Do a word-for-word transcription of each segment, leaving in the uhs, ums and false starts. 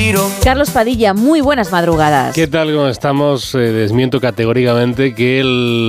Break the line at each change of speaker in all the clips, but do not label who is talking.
respiro.
Carlos Padilla, muy buenas madrugadas.
¿Qué tal? ¿Cómo estamos? Eh, desmiento categóricamente que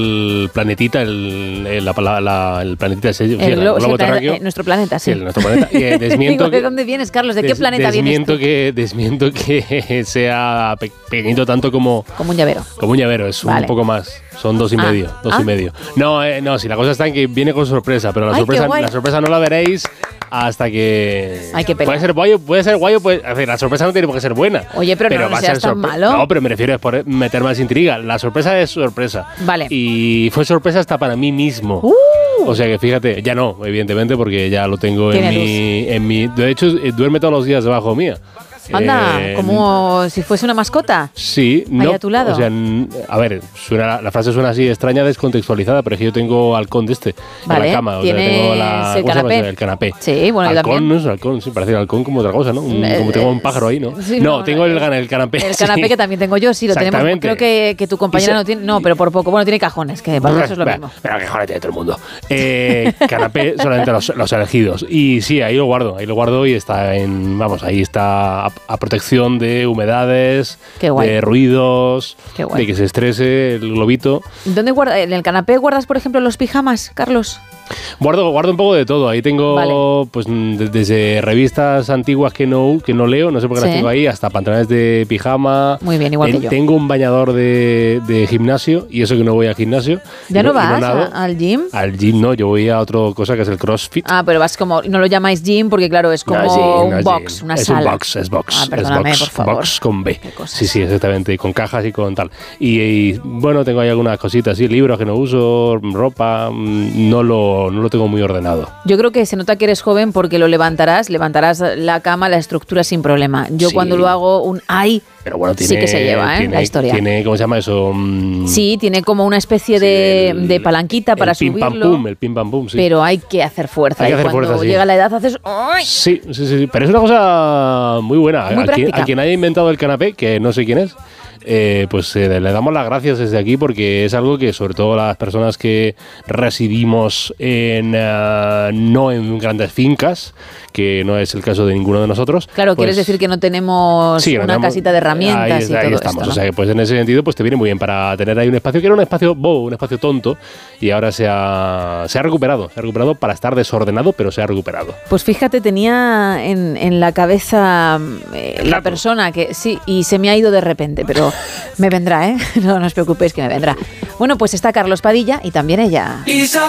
el planetita, el, el, la, la, la, el planetita, sí,
el,
el
globo,
globo
sí,
terráqueo.
Eh, nuestro planeta, sí.
Sí, el, nuestro planeta. Eh, desmiento
Digo, ¿de
que,
dónde vienes, Carlos? ¿De qué
des,
planeta
desmiento
vienes tú?
Que, desmiento que sea pe- pequeñito tanto como...
Como un llavero.
Como un llavero, es vale. un poco más. Son dos y
ah.
medio. Dos
¿Ah?
y medio. No, eh, no, si la cosa está en que viene con sorpresa, pero la,
Ay,
sorpresa, la sorpresa no la veréis hasta que...
Hay que
puede ser guayo, puede ser guayo, puede, a ver, la sorpresa no tiene por qué ser buena.
Oye, pero, pero no, no
va
seas
a ser
tan malo.
No, pero me refiero a por meter más intriga. La sorpresa es sorpresa.
Vale.
Y fue sorpresa hasta para mí mismo.
Uh.
O sea que fíjate, ya no, evidentemente, porque ya lo tengo en mi, en mi... De hecho, duerme todos los días debajo mía.
Anda, eh, como si fuese una mascota.
Sí,
ahí
no.
a tu lado.
O sea, a ver, suena, la frase suena así extraña, descontextualizada, pero es que yo tengo halcón de este
vale,
en la cama. O sea,
¿tienes
tengo la,
el canapé?
El canapé.
Sí, bueno,
halcón,
yo también.
No es halcón, sí, parece halcón como otra cosa, ¿no? Un,
eh,
como tengo un pájaro ahí, ¿no?
Sí,
no,
no,
tengo
el,
el, el canapé.
El canapé sí. Que también tengo yo, sí, lo tenemos. Creo que, que tu compañera
se,
no tiene. No, pero por poco. Bueno, tiene cajones, que para eso es lo
bah,
mismo.
Pero cajones tiene todo el mundo. Eh, canapé solamente los, los elegidos. Y sí, ahí lo guardo, ahí lo guardo y está en. Vamos, ahí está a, a protección de humedades, de ruidos, de que se estrese el globito.
¿Dónde guardas? ¿En el canapé guardas, por ejemplo, los pijamas, Carlos?
Guardo, guardo un poco de todo. Ahí tengo
vale.
pues desde revistas antiguas que no, que no leo, no sé por qué sí. las tengo ahí, hasta pantalones de pijama.
Muy bien, igual
Ten,
que yo.
Tengo un bañador de, de gimnasio, y eso que no voy al gimnasio.
¿Ya no, no vas
no
a, al gym?
Al gym no, yo voy a otra cosa que es el CrossFit.
Ah, pero vas como, no lo llamáis gym porque claro, es como
no, sí,
un
no
box,
gym.
una
es
sala.
Es un box, es box.
Ah, perdóname,
es box,
por favor.
Box con B. Sí, sí, exactamente, con cajas y con tal. Y, y bueno, tengo ahí algunas cositas, sí, libros que no uso, ropa, no lo, no lo tengo muy ordenado.
Yo creo que se nota que eres joven porque lo levantarás, levantarás la cama, la estructura sin problema. Yo
sí.
cuando lo hago un ay,
pero bueno, tiene,
sí que se lleva, ¿eh?
Tiene,
la historia.
Tiene, ¿cómo se llama eso?
Sí, tiene como una especie sí, de, el, de palanquita para
el pim,
subirlo.
Pam, pum, el pim pam pum, sí.
Pero hay que hacer fuerza.
Hay que
y
hacer
cuando
fuerza,
llega
sí.
la edad haces ¡ay!
Sí, sí, sí, sí. Pero es una cosa muy buena.
Muy
a,
práctica.
quien, a quien haya inventado el canapé, que no sé quién es, Eh, pues eh, le damos las gracias desde aquí porque es algo que sobre todo las personas que residimos en uh, no en grandes fincas, que no es el caso de ninguno de nosotros.
Claro,
pues,
quieres decir que no tenemos
sí,
una
no tenemos,
casita de herramientas
ahí,
y
ahí
todo
estamos.
esto, ¿no?
O sea que pues en ese sentido pues te viene muy bien para tener ahí un espacio que era un espacio bobo, un espacio tonto, y ahora se ha, se ha recuperado, se ha recuperado para estar desordenado, pero se ha recuperado.
Pues fíjate, tenía en, en la cabeza eh, la persona que sí, y se me ha ido de repente, pero me vendrá, ¿eh? No, no os preocupéis que me vendrá. Bueno, pues está Carlos Padilla y también ella.